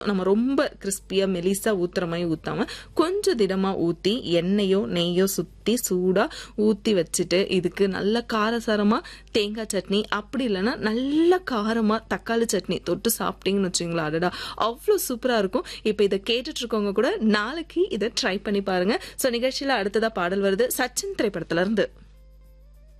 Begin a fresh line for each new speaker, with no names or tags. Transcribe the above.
நம்ம ரொம்ப கிறிஸ்பியா மெலிசா ஊத்துற மாதிரி ஊத்தாம கொஞ்சம் திடமா ஊத்தி எண்ணெயோ நெய்யோ சுத்தி சூடா ஊத்தி வச்சுட்டு இதுக்கு நல்ல காரசாரமா தேங்காய் சட்னி அப்படி இல்லைன்னா நல்ல காரமா தக்காளி சட்னி தொட்டு சாப்பிட்டீங்கன்னு வச்சுங்களா, அடடா அவ்வளோ சூப்பரா இருக்கும். இப்ப இதை கேட்டுட்டு இருக்கவங்க கூட நாளைக்கு இதை ட்ரை பண்ணி பாருங்க. சோ நிகழ்ச்சியில அடுத்ததா பாடல் வருது சச்சின் திரைப்படத்துல இருந்து.